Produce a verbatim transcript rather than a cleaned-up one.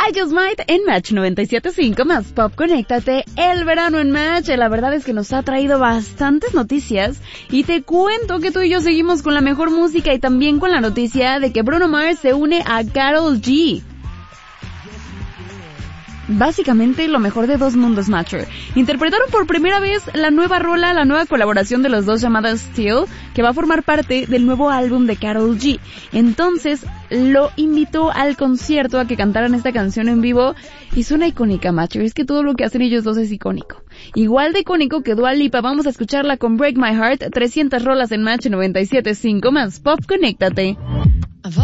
I Just Might en Match noventa y siete punto cinco más Pop. Conéctate, el verano en Match. La verdad es que nos ha traído bastantes noticias y te cuento que tú y yo seguimos con la mejor música y también con la noticia de que Bruno Mars se une a Karol G. Básicamente lo mejor de dos mundos, Matcher. Interpretaron por primera vez la nueva rola, la nueva colaboración de los dos llamada Still, que va a formar parte del nuevo álbum de Karol G. Entonces lo invitó al concierto a que cantaran esta canción en vivo y suena icónica, Matcher. Es que todo lo que hacen ellos dos es icónico. Igual de icónico que Dua Lipa. Vamos a escucharla con Break My Heart. trescientas rolas en Match noventa y siete punto cinco más Pop. Conéctate.